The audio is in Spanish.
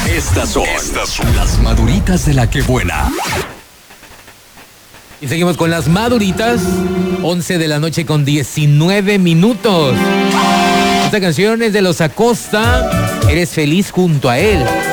Estas son las maduritas de la que buena. Y seguimos con las maduritas. 11 de la noche con 19 minutos. Esta canción es de Los Acosta. Eres feliz junto a él.